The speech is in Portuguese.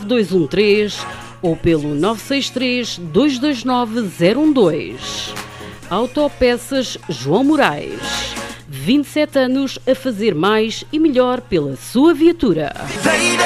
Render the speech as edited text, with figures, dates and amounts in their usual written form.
9213 ou pelo 963 229 012. Autopeças João Moraes. 27 anos a fazer mais e melhor pela sua viatura.